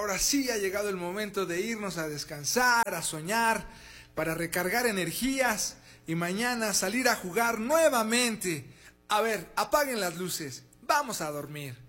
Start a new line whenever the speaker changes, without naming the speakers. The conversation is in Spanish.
ahora sí ha llegado el momento de irnos a descansar, a soñar, para recargar energías y mañana salir a jugar nuevamente. A ver, apaguen las luces, vamos a dormir.